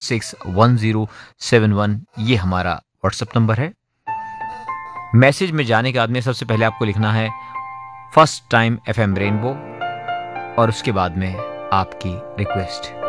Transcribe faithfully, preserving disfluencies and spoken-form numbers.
Six one zero seven one, ये हमारा WhatsApp number है। मैसेज में जाने के बाद में सबसे पहले आपको लिखना है फर्स्ट टाइम एफएम रेनबो और उसके बाद में आपकी रिक्वेस्ट।